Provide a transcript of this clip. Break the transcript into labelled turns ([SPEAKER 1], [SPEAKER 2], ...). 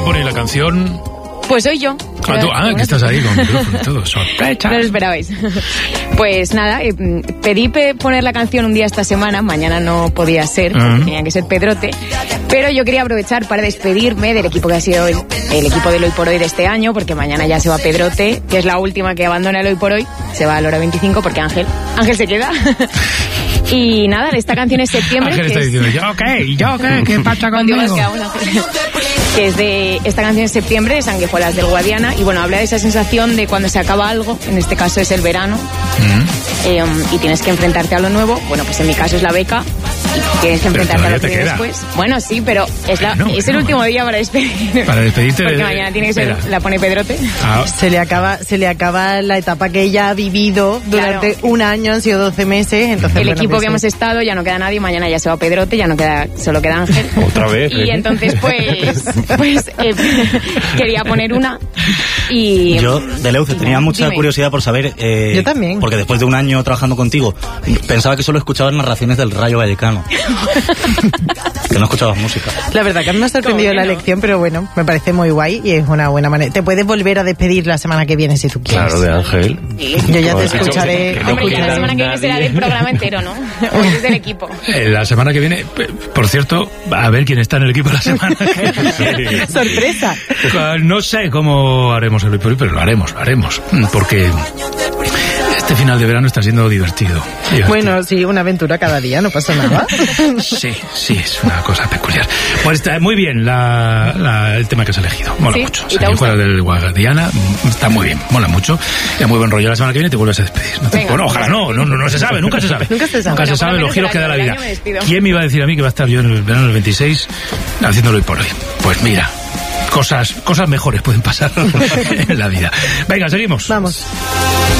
[SPEAKER 1] ¿quién pone la canción?
[SPEAKER 2] Pues soy yo.
[SPEAKER 1] Que estás ahí con el micrófono y todo. Sorpresa.
[SPEAKER 2] No lo esperabais. Pues nada, pedí poner la canción un día esta semana. Mañana no podía ser, porque tenía que ser Pedrote. Pero yo quería aprovechar para despedirme del equipo que ha sido el equipo del Hoy por Hoy de este año, porque mañana ya se va Pedrote, que es la última que abandona el Hoy por Hoy. Se va a la hora 25 porque Ángel se queda. Y nada, esta canción es Septiembre.
[SPEAKER 1] Ángel está diciendo, ¿yo qué? ¿Qué pasa conmigo?
[SPEAKER 2] Que es de esta canción es Septiembre, de Sanguijuelas del Guadiana, y bueno, habla de esa sensación de cuando se acaba algo, en este caso es el verano, y tienes que enfrentarte a lo nuevo. Bueno, pues en mi caso es la beca, y tienes que enfrentarte a lo que viene después. Bueno, sí, pero es el último día para despedir.
[SPEAKER 1] Para despedirte.
[SPEAKER 2] Porque mañana tiene que ser, la pone Pedrote.
[SPEAKER 3] Se le acaba la etapa que ella ha vivido durante un año, han sido 12 meses, entonces
[SPEAKER 2] el equipo que hemos estado, ya no queda nadie, mañana ya se va Pedrote, solo queda Ángel.
[SPEAKER 4] Otra vez.
[SPEAKER 2] Y entonces quería poner una. Y
[SPEAKER 5] yo, Deleuze, tenía mucha curiosidad por saber.
[SPEAKER 3] Yo también.
[SPEAKER 5] Porque después de un año trabajando contigo, pensaba que solo escuchabas narraciones del Rayo Vallecano. Que no escuchabas música.
[SPEAKER 3] La verdad que a mí me ha sorprendido la elección, pero bueno, me parece muy guay y es una buena manera. Te puedes volver a despedir la semana que viene si tú quieres.
[SPEAKER 4] Claro, de Ángel.
[SPEAKER 3] Yo ya te escucharé.
[SPEAKER 2] Hombre, la semana que viene será del programa entero, ¿no? O es del equipo.
[SPEAKER 1] La semana que viene, por cierto, a ver quién está en el equipo la semana que viene.
[SPEAKER 3] ¡Sorpresa!
[SPEAKER 1] No sé cómo haremos el Hoy por Hoy, pero lo haremos, porque este final de verano está siendo divertido.
[SPEAKER 3] Bueno, sí, una aventura cada día, no pasa nada.
[SPEAKER 1] Sí, es una cosa peculiar. Pues está muy bien el tema que has elegido. Mola mucho. Sanguijuelas del Guadiana, está muy bien, mola mucho. Y muy buen rollo. La semana que viene te vuelves a despedir. Bueno, ojalá no se sabe, nunca se sabe.
[SPEAKER 3] Nunca se sabe
[SPEAKER 1] Los giros que da la vida. ¿Quién me iba a decir a mí que va a estar yo en el verano del 26 haciéndolo Hoy por Hoy? Pues mira, cosas mejores pueden pasar en la vida. Venga, seguimos.
[SPEAKER 3] Vamos.